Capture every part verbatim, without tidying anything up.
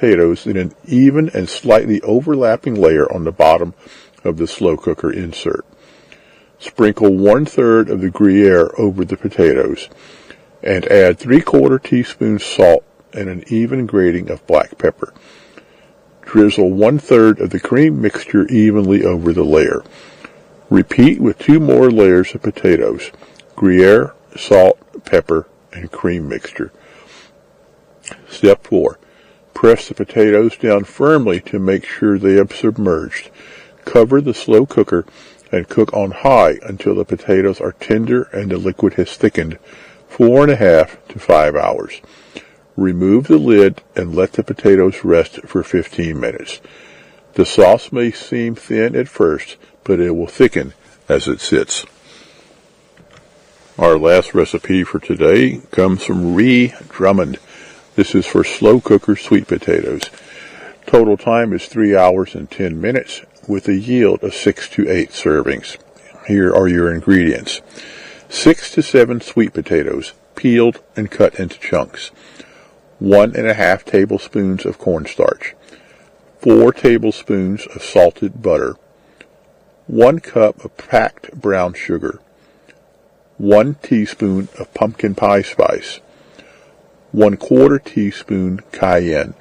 potatoes in an even and slightly overlapping layer on the bottom of the slow cooker insert. Sprinkle one-third of the Gruyere over the potatoes and add three-quarter teaspoons salt and an even grating of black pepper. Drizzle one-third of the cream mixture evenly over the layer. Repeat with two more layers of potatoes, Gruyere, salt, pepper, and cream mixture. Step four. Press the potatoes down firmly to make sure they have submerged. Cover the slow cooker and cook on high until the potatoes are tender and the liquid has thickened, four and a half to five hours. Remove the lid and let the potatoes rest for fifteen minutes. The sauce may seem thin at first, but it will thicken as it sits. Our last recipe for today comes from Ree Drummond. This is for slow cooker sweet potatoes. Total time is three hours and ten minutes with a yield of six to eight servings. Here are your ingredients. Six to seven sweet potatoes, peeled and cut into chunks. One and a half tablespoons of cornstarch. Four tablespoons of salted butter. One cup of packed brown sugar. One teaspoon of pumpkin pie spice. One quarter teaspoon cayenne.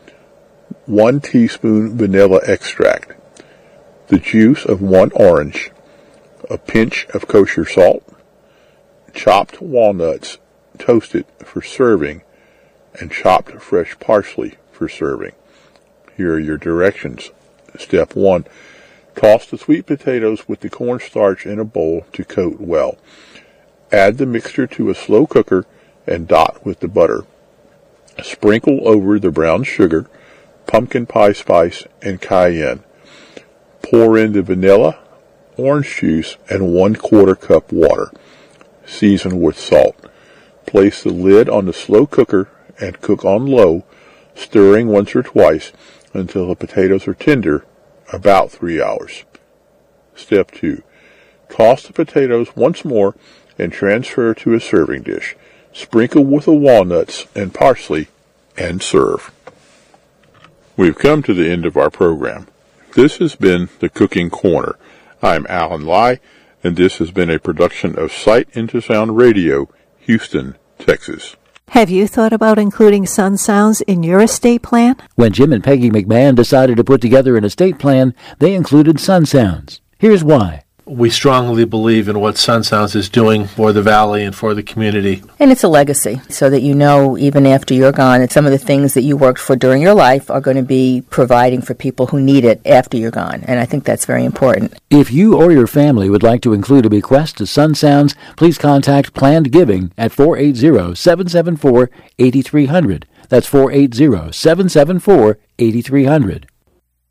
One teaspoon vanilla extract. The juice of one orange. A pinch of kosher salt. Chopped walnuts, toasted for serving, and chopped fresh parsley for serving. Here are your directions. Step one. Toss the sweet potatoes with the cornstarch in a bowl to coat well. Add the mixture to a slow cooker and dot with the butter. Sprinkle over the brown sugar, pumpkin pie spice, and cayenne. Pour in the vanilla, orange juice, and one quarter cup water. Season with salt. Place the lid on the slow cooker and cook on low, stirring once or twice until the potatoes are tender, about three hours. Step two. Toss the potatoes once more and transfer to a serving dish. Sprinkle with the walnuts and parsley and serve. We've come to the end of our program. This has been the Cooking Corner. I'm Alan Lai, and this has been a production of Sight into Sound Radio, Houston, Texas. Have you thought about including sun sounds in your estate plan? When Jim and Peggy McMahon decided to put together an estate plan, they included sun sounds. Here's why. We strongly believe in what Sun Sounds is doing for the Valley and for the community. And it's a legacy, so that you know, even after you're gone, that some of the things that you worked for during your life are going to be providing for people who need it after you're gone. And I think that's very important. If you or your family would like to include a bequest to Sun Sounds, please contact Planned Giving at four eight zero, seven seven four, eight three zero zero. That's four eight zero, seven seven four, eight three zero zero.